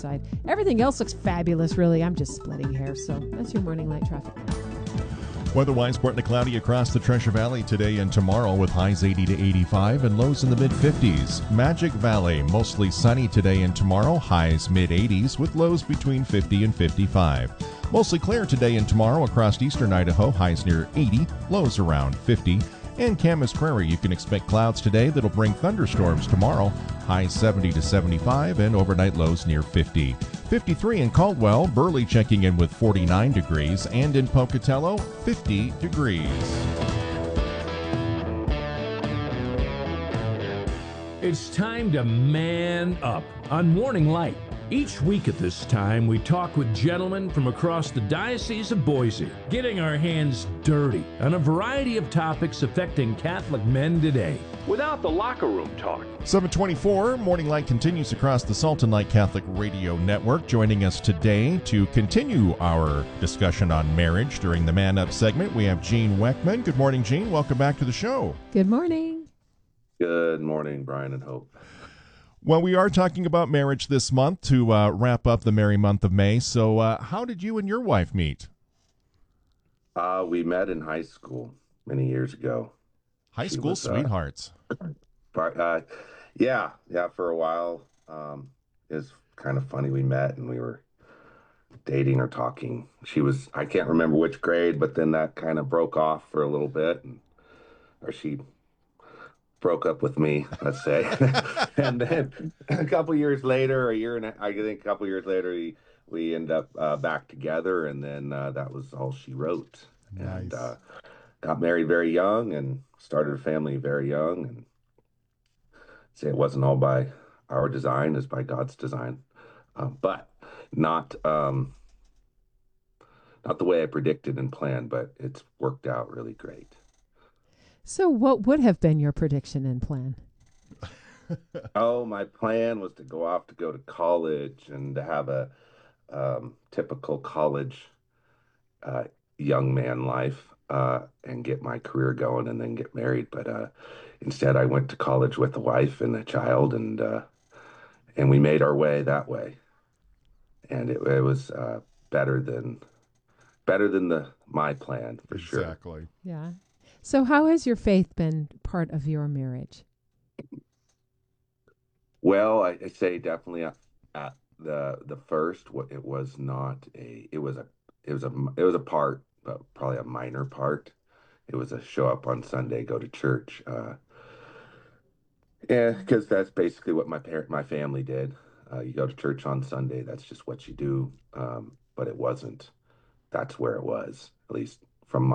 outside. Everything else looks fabulous, really. I'm just splitting hairs, so that's your morning light traffic. Weather-wise, partly cloudy across the Treasure Valley today and tomorrow with highs 80 to 85 and lows in the mid-50s. Magic Valley, mostly sunny today and tomorrow, highs mid-80s with lows between 50 and 55. Mostly clear today and tomorrow across eastern Idaho, highs near 80, lows around 50. And Camas Prairie, you can expect clouds today that'll bring thunderstorms tomorrow, highs 70 to 75 and overnight lows near 50. 53 in Caldwell, Burley checking in with 49 degrees, and in Pocatello, 50 degrees. It's time to man up on Morning Light. Each week at this time, we talk with gentlemen from across the Diocese of Boise, getting our hands dirty on a variety of topics affecting Catholic men today, without the locker room talk. 724, Morning Light continues across the Salt and Light Catholic Radio Network. Joining us today to continue our discussion on marriage during the Man Up segment, we have Gene Weckman. Good morning, Gene. Welcome back to the show. Good morning. Good morning, Brian and Hope. Well, we are talking about marriage this month to wrap up the merry month of May. So how did you and your wife meet? We met in high school many years ago. High school sweethearts. Yeah, for a while. It was kind of funny. We met and we were dating or talking. I can't remember which grade, but then that kind of broke off for a little bit. Or she broke up with me, let's say. And then a couple years later, I think a couple years later, we end up back together, and then that was all she wrote. Nice. And got married very young and started a family very young. And say it wasn't all by our design, it's by God's design, but not the way I predicted and planned, but it's worked out really great. So what would have been your prediction and plan? Oh, my plan was to go to college and to have a typical college young man life and get my career going and then get married. But instead, I went to college with a wife and a child, and we made our way that way. And it was better than my plan for sure. Exactly. Yeah. So how has your faith been part of your marriage? Well, I say definitely at the first, it was a part, but probably a minor part. It was a show up on Sunday, go to church. Yeah, because that's basically what my family did. You go to church on Sunday. That's just what you do. But it wasn't. That's where it was, at least from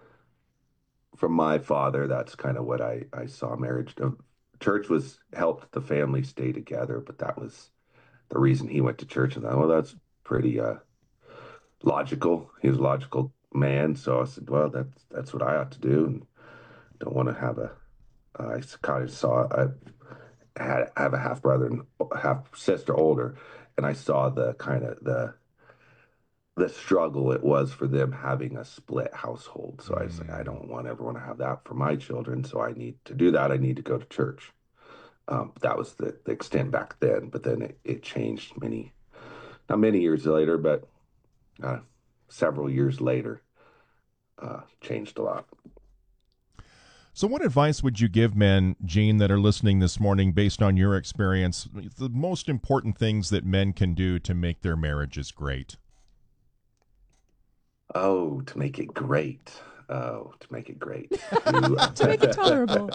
my father. That's kind of what I saw marriage. Church helped the family stay together, but that was the reason he went to church. And well, that's pretty logical. He was a logical man, so I said, well, that's what I ought to do, and don't want to have I kind of saw I have a half brother and half sister older, and I saw the kind of the struggle it was for them having a split household. So I was like, I don't want everyone to have that for my children. So I need to do that. I need to go to church. That was the extent back then. But then it changed not many years later, but several years later, changed a lot. So what advice would you give men, Gene, that are listening this morning based on your experience, the most important things that men can do to make their marriages great? Oh, to make it great. Oh, to make it great. To make it tolerable.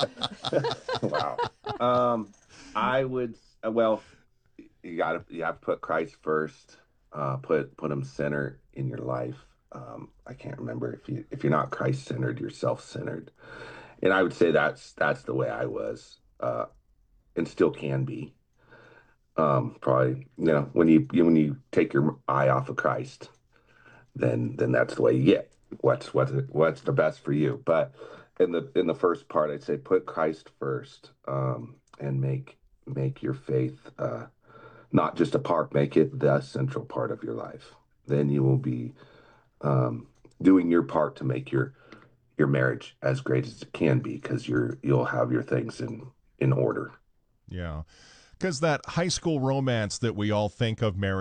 Wow. I would, you have to put Christ first, put him center in your life. I can't remember if you're not Christ centered, you're self-centered. And I would say that's the way I was, and still can be. Probably, when you take your eye off of Christ, then that's the way you get what's the best for you. But in the first part, I'd say put Christ first, and make your faith not just a part, make it the central part of your life. Then you will be doing your part to make your marriage as great as it can be, because you'll have your things in order. Yeah, because that high school romance that we all think of marriage